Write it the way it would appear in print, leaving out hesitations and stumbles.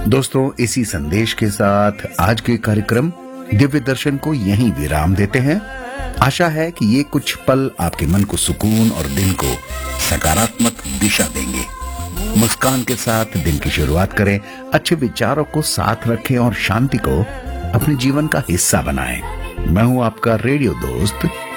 दोस्तों, इसी संदेश के साथ आज के कार्यक्रम दिव्य दर्शन को यहीं विराम देते हैं। आशा है कि ये कुछ पल आपके मन को सुकून और दिन को सकारात्मक दिशा देंगे। मुस्कान के साथ दिन की शुरुआत करें, अच्छे विचारों को साथ रखें और शांति को अपने जीवन का हिस्सा बनाएं। मैं हूं आपका रेडियो दोस्त